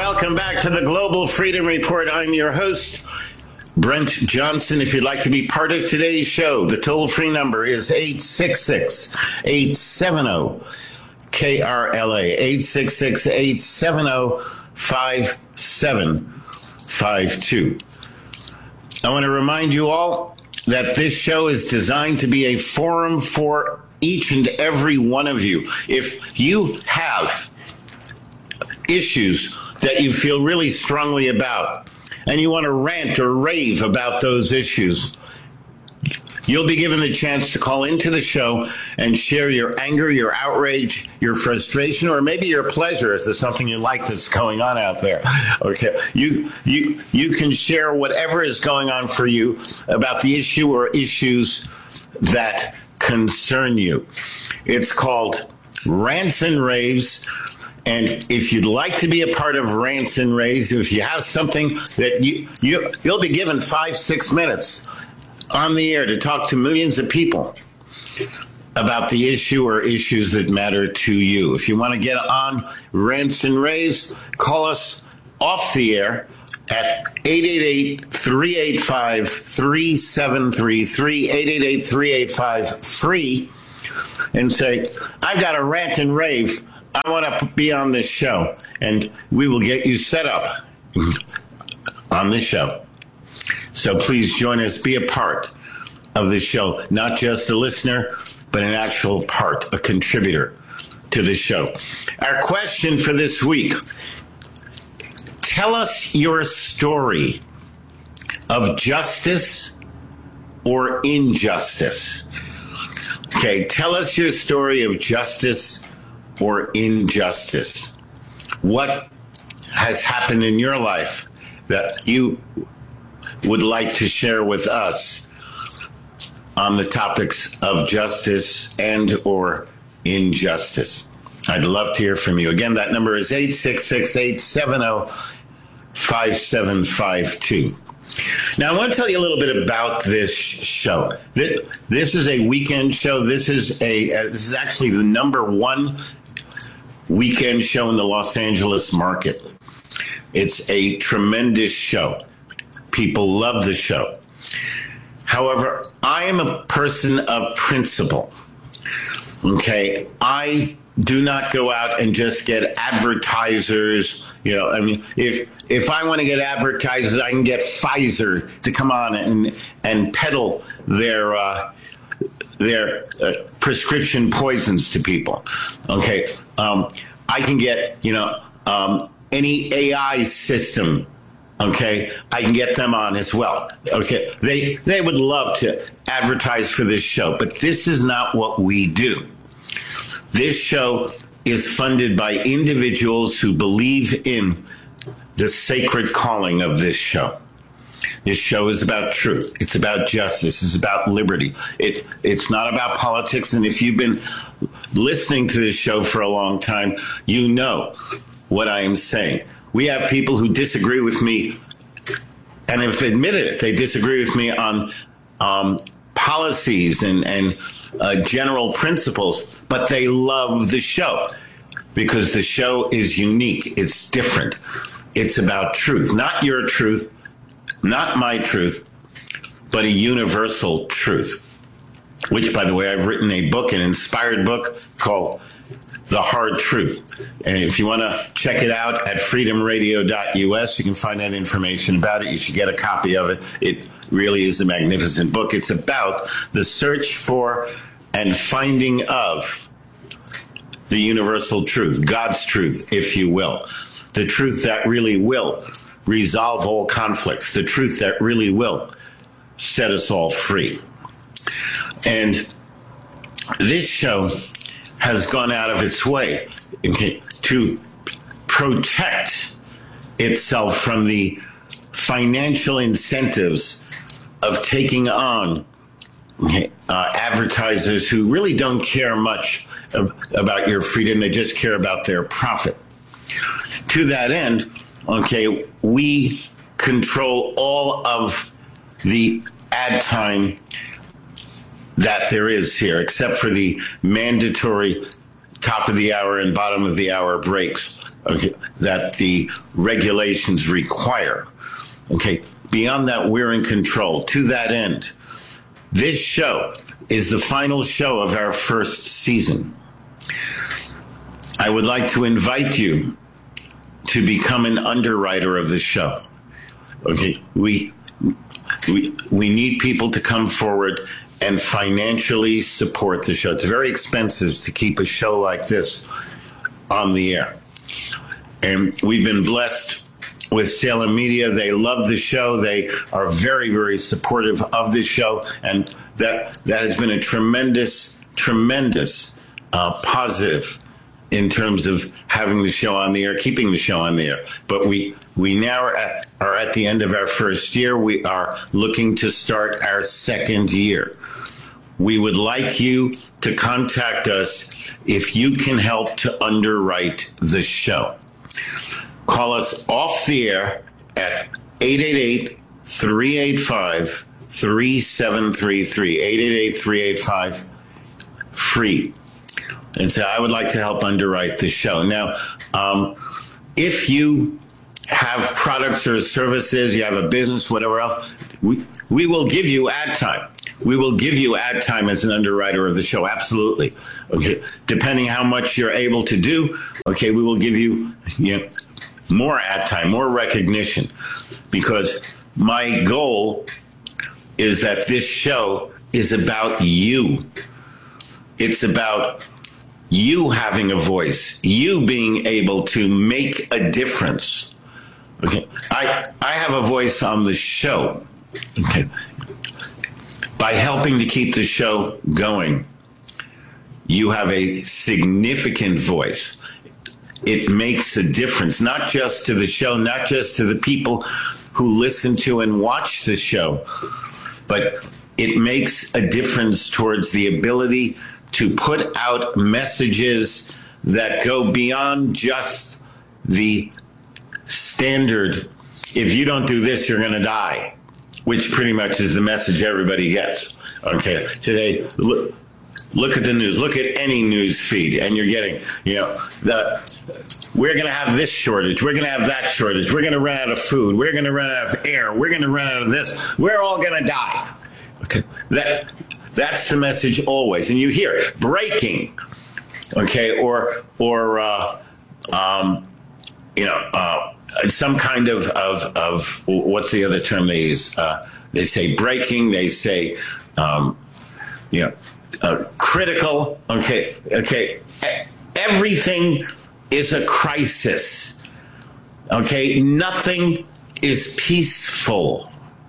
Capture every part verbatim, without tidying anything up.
welcome back to the Global Freedom Report. I'm your host, Brent Johnson. If you'd like to be part of today's show, the toll-free number is eight six six, eight seven zero, K R L A, eight six six, eight seven zero, five seven five two. I want to remind you all that this show is designed to be a forum for each and every one of you. If you have issues that you feel really strongly about, and you want to rant or rave about those issues, you'll be given the chance to call into the show and share your anger, your outrage, your frustration, or maybe your pleasure if there's something you like that's going on out there. Okay, you you you can share whatever is going on for you about the issue or issues that concern you. It's called Rants and Raves. And if you'd like to be a part of Rants and Raves, if you have something that you, you, you'll be given five, six minutes on the air to talk to millions of people about the issue or issues that matter to you. If you want to get on Rants and Raves, call us off the air at eight eight eight, three eight five, three seven three three, eight eight eight, three eight five, free, and say, I've got a rant and rave. I want to be on this show, and we will get you set up on this show. So please join us, be a part of this show, not just a listener, but an actual part, a contributor to the show. Our question for this week: tell us your story of justice or injustice. Okay, tell us your story of justice or injustice. What has happened in your life that you would like to share with us on the topics of justice and or injustice? I'd love to hear from you. Again, that number is eight six six, eight seven zero, five seven five two. Now, I want to tell you a little bit about this show. This is a weekend show. This is a uh, this is actually the number one weekend show in the Los Angeles market. It's a tremendous show. People love the show. However, I am a person of principle. Okay, I do not go out and just get advertisers. You know, I mean, if if I want to get advertisers, I can get Pfizer to come on and and peddle their uh, their uh, prescription poisons to people. Okay, um, I can get you know um, any A I system. Okay, I can get them on as well. Okay, they they would love to advertise for this show, but this is not what we do. This show is funded by individuals who believe in the sacred calling of this show. This show is about truth. It's about justice. It's about liberty. It it's not about politics. And if you've been listening to this show for a long time, you know what I am saying. We have people who disagree with me and have admitted it. They disagree with me on um, policies and, and uh, general principles, but they love the show because the show is unique. It's different. It's about truth, not your truth, not my truth, but a universal truth, which, by the way, I've written a book, an inspired book called The Hard Truth. And if you want to check it out at freedom radio dot U S, you can find that information about it. You should get a copy of it. It really is a magnificent book. It's about the search for and finding of the universal truth, God's truth, if you will. The truth that really will resolve all conflicts. The truth that really will set us all free. And this show has gone out of its way to protect itself from the financial incentives of taking on uh, advertisers who really don't care much of, about your freedom. They just care about their profit. To that end, okay, we control all of the ad time that there is here, except for the mandatory top of the hour and bottom of the hour breaks okay, that the regulations require. Okay, beyond that, we're in control. To that end, this show is the final show of our first season. I would like to invite you to become an underwriter of the show. Okay, we we we need people to come forward and financially support the show. It's very expensive to keep a show like this on the air. And we've been blessed with Salem Media. They love the show. They are very, very supportive of the show. And that that has been a tremendous, tremendous uh, positive in terms of having the show on the air, keeping the show on the air. But we we now are at, are at the end of our first year. We are looking to start our second year. We would like you to contact us if you can help to underwrite the show. Call us off the air at eight eight eight, three eight five, three seven three three, eight eight eight, three eight five, free. And so I would like to help underwrite the show. Now, um, if you have products or services, you have a business, whatever else, we, we will give you ad time. We will give you ad time as an underwriter of the show. Absolutely. Okay. Depending how much you're able to do, okay, we will give you, you know, more ad time, more recognition, because my goal is that this show is about you. It's about you having a voice, you being able to make a difference. Okay, I I have a voice on the show. Okay, by helping to keep the show going, you have a significant voice. It makes a difference, not just to the show, not just to the people who listen to and watch the show, but it makes a difference towards the ability to put out messages that go beyond just the standard, if you don't do this, you're going to die, which pretty much is the message everybody gets. Okay, today, look, look at the news, look at any news feed, and you're getting, you know, the we're going to have this shortage, we're going to have that shortage, we're going to run out of food, we're going to run out of air, we're going to run out of this, we're all going to die. Okay, that that's the message always, and you hear breaking, okay, or or uh, um, you know, uh, some kind of, of of what's the other term they use? Uh, they say breaking, they say, um, you know, uh, critical. Okay, okay, everything is a crisis. Okay, nothing is peaceful.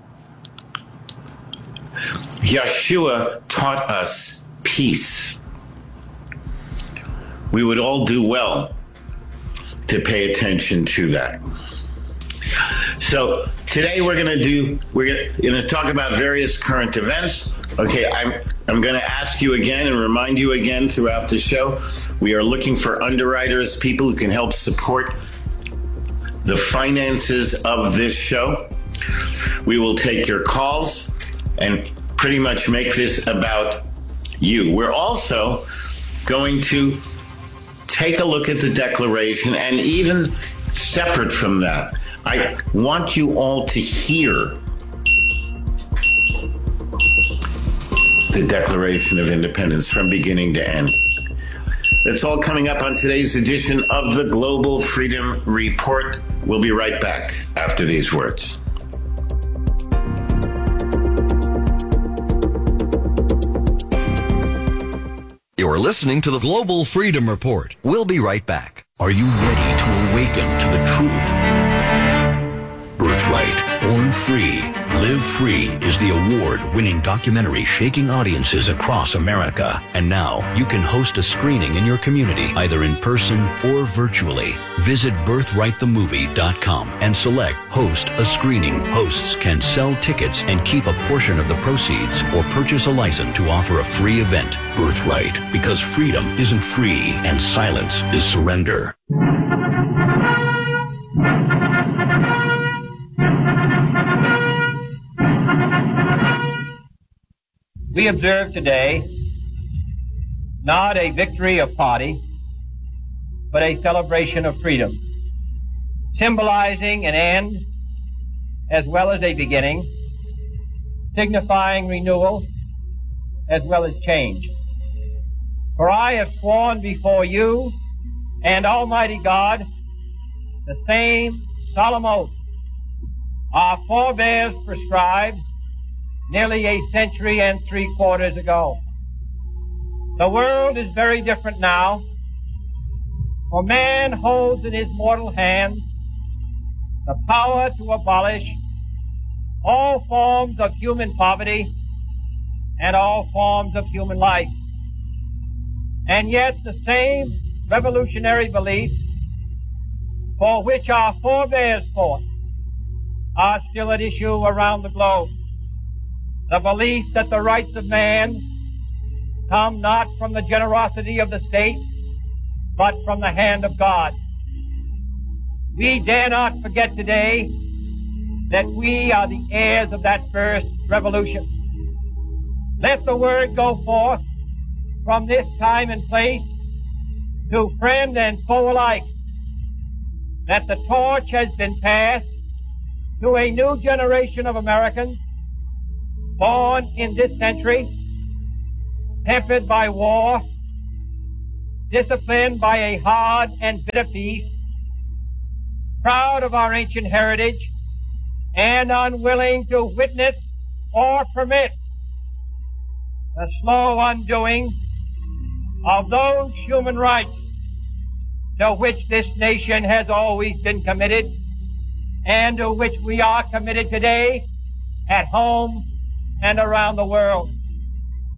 Yeshua taught us peace. We would all do well to pay attention to that. So today we're going to do, we're going to talk about various current events. Okay, I'm I'm going to ask you again and remind you again throughout the show, we are looking for underwriters, people who can help support the finances of this show. We will take your calls and pretty much make this about you. We're also going to take a look at the Declaration, and even separate from that, I want you all to hear the Declaration of Independence from beginning to end. It's all coming up on today's edition of the Global Freedom Report. We'll be right back after these words. You're listening to the Global Freedom Report. We'll be right back. Are you ready to awaken to the truth? Birthright, Born Free, Live Free is the award-winning documentary shaking audiences across America. And now you can host a screening in your community, either in person or virtually. Visit birthright the movie dot com and select Host a Screening. Hosts can sell tickets and keep a portion of the proceeds or purchase a license to offer a free event. Birthright, because freedom isn't free and silence is surrender. We observe today not a victory of party, but a celebration of freedom, symbolizing an end as well as a beginning, signifying renewal as well as change. For I have sworn before you and Almighty God the same solemn oath our forebears prescribed nearly a century and three quarters ago. The world is very different now, for man holds in his mortal hand the power to abolish all forms of human poverty and all forms of human life. And yet the same revolutionary beliefs for which our forebears fought are still at issue around the globe. The belief that the rights of man come not from the generosity of the state, but from the hand of God. We dare not forget today that we are the heirs of that first revolution. Let the word go forth from this time and place to friend and foe alike that the torch has been passed to a new generation of Americans born in this century, tempered by war, disciplined by a hard and bitter peace, proud of our ancient heritage, and unwilling to witness or permit the slow undoing of those human rights to which this nation has always been committed and to which we are committed today at home and around the world.